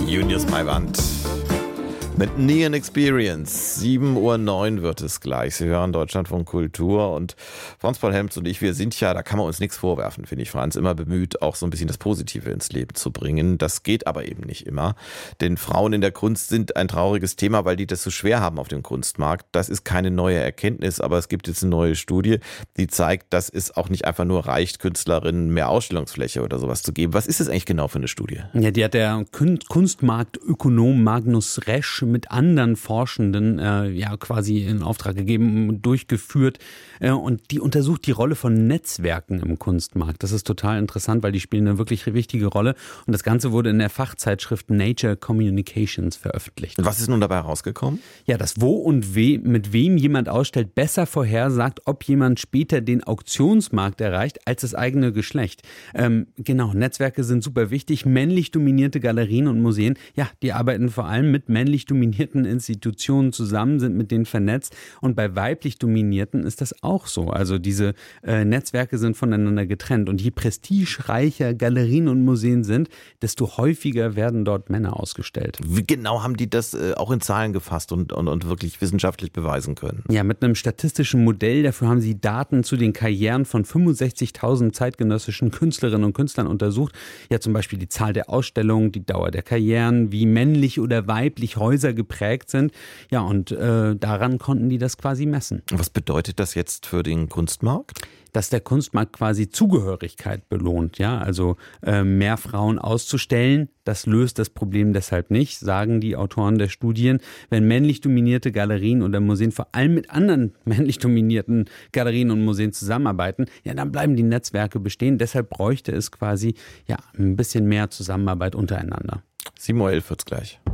Junius Maiwand mit Neon Experience. 7:09 Uhr wird es gleich. Sie hören Deutschlandfunk Kultur und Franz-Paul Helms und ich, wir sind ja, da kann man uns nichts vorwerfen, finde ich, Franz, immer bemüht, auch so ein bisschen das Positive ins Leben zu bringen. Das geht aber eben nicht immer, denn Frauen in der Kunst sind ein trauriges Thema, weil die das so schwer haben auf dem Kunstmarkt. Das ist keine neue Erkenntnis, aber es gibt jetzt eine neue Studie, die zeigt, dass es auch nicht einfach nur reicht, Künstlerinnen mehr Ausstellungsfläche oder sowas zu geben. Was ist das eigentlich genau für eine Studie? Ja, die hat der Kunstmarktökonom Magnus Resch mit anderen Forschenden quasi in Auftrag gegeben und durchgeführt. Und die untersucht die Rolle von Netzwerken im Kunstmarkt. Das ist total interessant, weil die spielen eine wirklich wichtige Rolle. Und das Ganze wurde in der Fachzeitschrift Nature Communications veröffentlicht. Was ist nun dabei rausgekommen? Ja, dass wo und mit wem jemand ausstellt, besser vorhersagt, ob jemand später den Auktionsmarkt erreicht, als das eigene Geschlecht. Genau, Netzwerke sind super wichtig. Männlich dominierte Galerien und Museen, ja, die arbeiten vor allem mit männlich dominierten Institutionen zusammen, sind mit denen vernetzt. Und bei weiblich dominierten ist das auch so. Also diese Netzwerke sind voneinander getrennt. Und je prestigereicher Galerien und Museen sind, desto häufiger werden dort Männer ausgestellt. Wie genau haben die das auch in Zahlen gefasst und wirklich wissenschaftlich beweisen können? Ja, mit einem statistischen Modell. Dafür haben sie Daten zu den Karrieren von 65.000 zeitgenössischen Künstlerinnen und Künstlern untersucht. Ja, zum Beispiel die Zahl der Ausstellungen, die Dauer der Karrieren, wie männlich oder weiblich Häuser geprägt sind. Ja, und daran konnten die das quasi messen. Was bedeutet das jetzt für den Kunstmarkt? Dass der Kunstmarkt quasi Zugehörigkeit belohnt, ja, also mehr Frauen auszustellen, das löst das Problem deshalb nicht, sagen die Autoren der Studien. Wenn männlich dominierte Galerien oder Museen vor allem mit anderen männlich dominierten Galerien und Museen zusammenarbeiten, ja, dann bleiben die Netzwerke bestehen. Deshalb bräuchte es quasi ja ein bisschen mehr Zusammenarbeit untereinander. 7:11 Uhr wird's gleich.